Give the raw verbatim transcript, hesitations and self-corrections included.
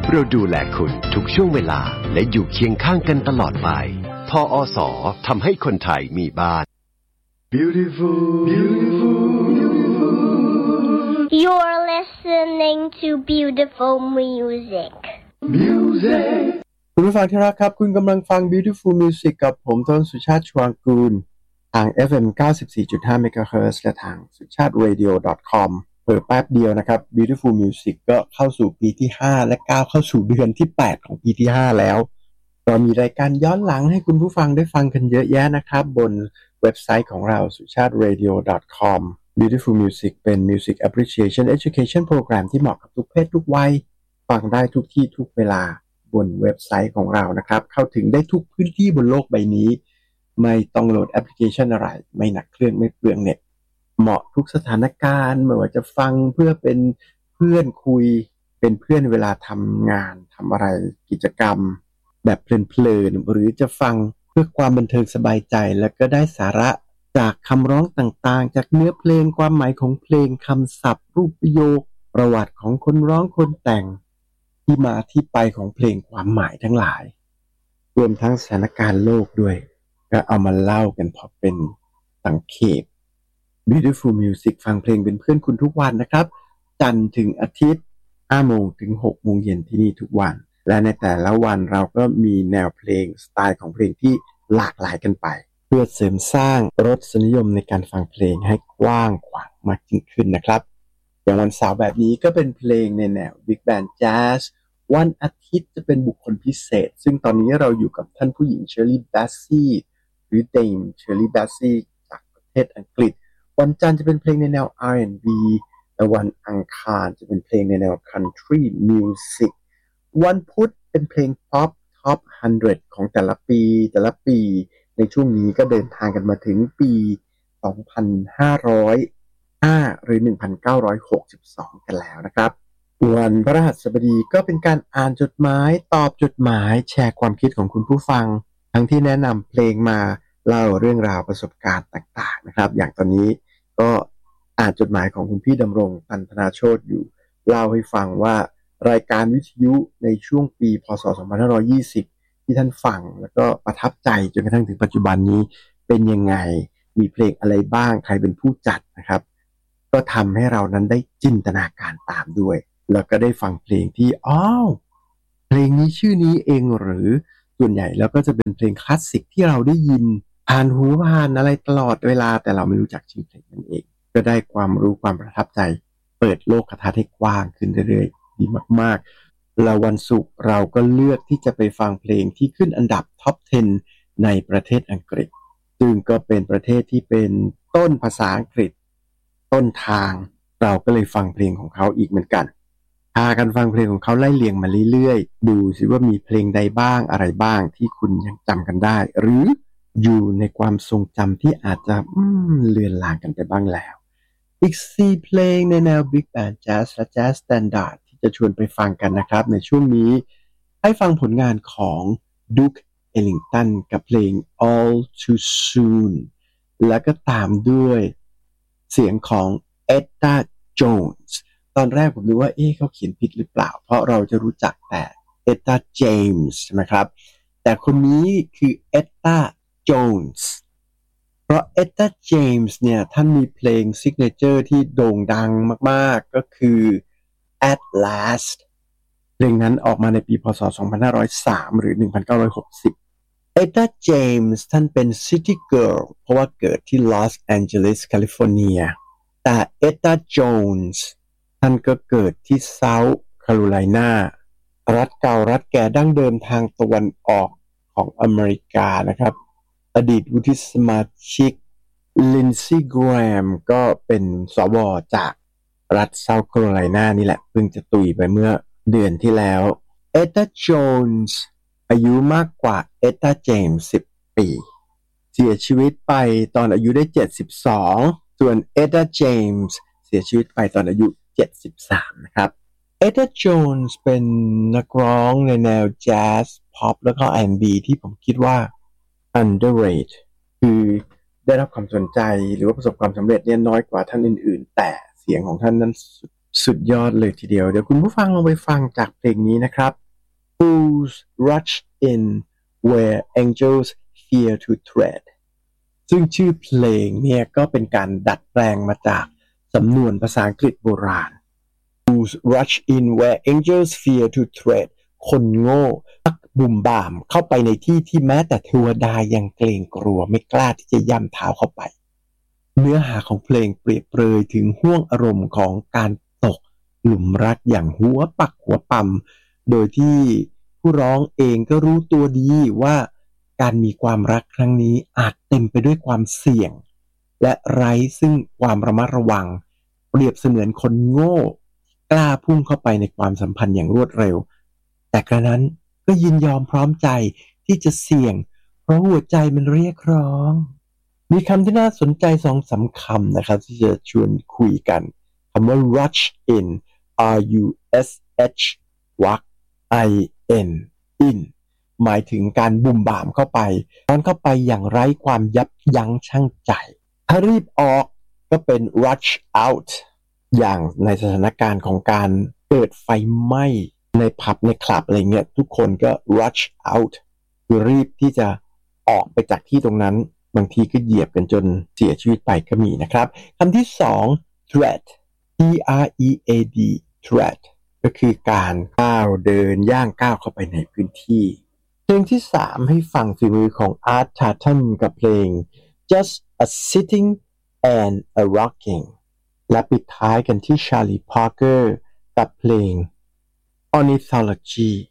เราดูแลคุณทุกช่วงเวลาและอยู่เคียงข้างกันตลอดไปทอ ส.ทำให้คนไทยมีบ้าน Beautiful Beautiful You're listening to beautiful music Music คุณผู้ฟังที่รักครับคุณกำลังฟัง Beautiful Music กับผมต้นสุชาติชวางกูลทาง เอฟ เอ็ม เก้าสิบสี่จุดห้า เมกะเฮิรตซ์ และทางสุชาติ เรดิโอ ดอท คอม เปิดแป๊บเดียวนะครับ Beautiful Music ก็เข้าสู่ปีที่ห้าและก้าวเข้าสู่เดือนที่แปดของปีที่ห้าแล้วเรามีรายการย้อนหลังให้คุณผู้ฟังได้ฟังกันเยอะแยะนะครับบนเว็บไซต์ของเราสุชาติ เรดิโอ ดอท คอม Beautiful Music เป็น Music Appreciation Education Program ที่เหมาะกับทุกเพศทุกวัยฟังได้ทุกที่ทุกเวลาบนเว็บไซต์ของเรานะครับเข้าถึงได้ทุกพื้นที่บนโลกใบนี้ไม่ต้องโหลดแอปพลิเคชันอะไรไม่หนักเครื่องไม่เปลืองเน็ตเหมาะทุกสถานการณ์ไม่ว่าจะฟังเพื่อเป็นเพื่อนคุยเป็นเพื่อนเวลาทำงานทำอะไรกิจกรรมแบบเพลินๆหรือจะฟังเพื่อความบันเทิงสบายใจแล้วก็ได้สาระจากคำร้องต่างๆจากเนื้อเพลงความหมายของเพลงคำศัพท์รูปประโยคประวัติของคนร้องคนแต่งที่มาที่ไปของเพลงความหมายทั้งหลายรวมทั้งสถานการณ์โลกด้วยก็เอามาเล่ากันพอเป็นสังเขป Beautiful Music ฟังเพลงเป็นเพื่อนคุณทุกวันนะครับจันทร์ถึงอาทิตย์ ห้าโมงถึงหกโมงเย็นที่นี่ทุกวันและในแต่ละวันเราก็มีแนวเพลงสไตล์ของเพลงที่หลากหลายกันไปเพื่อเสริมสร้างรสนิยมในการฟังเพลงให้กว้างขวางมากยิ่งขึ้นนะครับอย่างวันเสาร์แบบนี้ก็เป็นเพลงในแนว Big Band Jazz วันอาทิตย์จะเป็นบุคคลพิเศษซึ่งตอนนี้เราอยู่กับท่านผู้หญิงเชอร์รี่แบสซี่หรือเดมเชอร์รี่แบสซี่จากประเทศอังกฤษวันจันทร์จะเป็นเพลงในแนว อาร์ แอนด์ บี และวันอังคารจะเป็นเพลงในแนว Country Music วันพุธเป็นเพลง Pop Top หนึ่งร้อยของแต่ละปีแต่ละปีในช่วงนี้ก็เดินทางกันมาถึงปีสองพันห้าร้อยห้าหรือหนึ่งพันเก้าร้อยหกสิบสองกันแล้วนะครับวันพฤหัสบดีก็เป็นการอ่านจดหมายตอบจดหมายแชร์ความคิดของคุณผู้ฟังทั้งที่แนะนำเพลงมาเล่าเรื่องราวประสบการณ์ต่างๆนะครับอย่างตอนนี้ก็อ่านจดหมายของคุณพี่ดำรงตันธนาโชติอยู่เล่าให้ฟังว่ารายการวิทยุในช่วงปีพ.ศ. สองพันห้าร้อยยี่สิบที่ท่านฟังแล้วก็ประทับใจจนกระทั่งถึงปัจจุบันนี้เป็นยังไงมีเพลงอะไรบ้างใครเป็นผู้จัดนะครับก็ทำให้เรานั้นได้จินตนาการตามด้วยแล้วก็ได้ฟังเพลงที่อ้าวเพลงนี้ชื่อนี้เองหรือส่วนใหญ่แล้วก็จะเป็นเพลงคลาสสิกที่เราได้ยินผ่านหูผ่านอะไรตลอดเวลาแต่เราไม่รู้จักชื่อเพลงนั่นเองก็ได้ความรู้ความประทับใจเปิดโลกทัศน์ให้กว้างขึ้นเรื่อยๆดีมากๆแล้ววันศุกร์เราก็เลือกที่จะไปฟังเพลงที่ขึ้นอันดับท็อปสิบในประเทศอังกฤษซึ่งก็เป็นประเทศที่เป็นต้นภาษาอังกฤษต้นทางเราก็เลยฟังเพลงของเขาอีกเหมือนกันพากันฟังเพลงของเขาไล่เลียงมาเรื่อยๆดูสิว่ามีเพลงใดบ้างอะไรบ้างที่คุณยังจำกันได้หรืออยู่ในความทรงจำที่อาจจะอืมเลือนลางกันไปบ้างแล้วอีกสี่เพลงในแนว Big Band Jazz และ Jazz Standard ที่จะชวนไปฟังกันนะครับในช่วงนี้ให้ฟังผลงานของ Duke Ellington กับเพลง All Too Soon แล้วก็ตามด้วยเสียงของ Etta Jones ตอนแรกผมนึกว่าเอ๊ะเขาเขียนผิดหรือเปล่าเพราะเราจะรู้จักแต่ Etta James ใช่ไหมครับแต่คนนี้คือ Etta Jones เพราะ Etta James เนี่ยท่านมีเพลงซิกเนเจอร์ที่โด่งดังมากๆก็คือ At Last เพลงนั้นออกมาในปีพ.ศ. สองพันห้าร้อยสามหรือหนึ่งพันเก้าร้อยหกสิบ Etta James ท่านเป็น City Girl เพราะว่าเกิดที่ลอสแอนเจลิสแคลิฟอร์เนียแต่ Etta Jones ท่านก็เกิดที่เซาท์แคโรไลนารัฐเก่ารัฐแก่ดั้งเดิมทางตะวันออกของอเมริกานะครับอดีตวุฒิสมาชิกลินซี่แกรมก็เป็นสวจากรัฐเซาท์แคโรไลนานี่แหละเพิ่งจะตุยไปเมื่อเดือนที่แล้ว Etta Jones อายุมากกว่า Etta James สิบปีเสียชีวิตไปตอนอายุได้เจ็ดสิบสองส่วน Etta James เสียชีวิตไปตอนอายุเจ็ดสิบสามนะครับ Etta Jones เป็นนักร้องในแนวแจ๊สพ็อปแล้วก็ อาร์ แอนด์ บี ที่ผมคิดว่า underrated คือได้รับความสนใจหรือว่าประสบความสำเร็จเนี่ยน้อยกว่าท่านอื่นๆแต่เสียงของท่านนั้นสุดยอดเลยทีเดียวเดี๋ยวคุณผู้ฟังลองไปฟังจากเพลงนี้นะครับ Fools rush in where angels fear to tread ซึ่งชื่อเพลงเนี่ยก็เป็นการดัดแปลงมาจากสำนวนภาษาอังกฤษโบราณ Fools rush in where angels fear to tread คนโง่มักบุ่มบ่ามเข้าไปในที่ที่แม้แต่เทวดายังเกรงกลัวไม่กล้าที่จะย่ำเท้าเข้าไปเนื้อหาของเพลงเปรียบเปรยถึงห้วงอารมณ์ของการตกหลุมรักอย่างหัวปักหัวปั๊มโดยที่ผู้ร้องเองก็รู้ตัวดีว่าการมีความรักครั้งนี้อาจเต็มไปด้วยความเสี่ยงและไร้ซึ่งความระมัดระวังเปรียบเสมือนคนโง่กล้าพุ่งเข้าไปในความสัมพันธ์อย่างรวดเร็วแต่กระนั้นก็ยินยอมพร้อมใจที่จะเสี่ยงเพราะหัวใจมันเรียกร้องมีคำที่น่าสนใจสองสามคำนะครับที่จะชวนคุยกันคำว่า rush in R U S H วัก I N in หมายถึงการบุ่มบ่ามเข้าไปตอนเข้าไปอย่างไร้ความยับยั้งชั่งใจถ้ารีบออกก็เป็น rush out อย่างในสถานการณ์ของการเกิดไฟไหม้ในผับในคลับอะไรเงี้ยทุกคนก็ rush out คือรีบที่จะออกไปจากที่ตรงนั้นบางทีก็เหยียบกันจนเสียชีวิตไปก็มีนะครับคำที่สอง tread T R E A D tread ก็คือการก้าวเดินย่างก้าวเข้าไปในพื้นที่เพลงที่สามให้ฟังฝีมือของ Art Tatum กับเพลง Just a Sitting and a Rocking และปิดท้ายกันที่ Charlie Parker กับเพลง Ornithology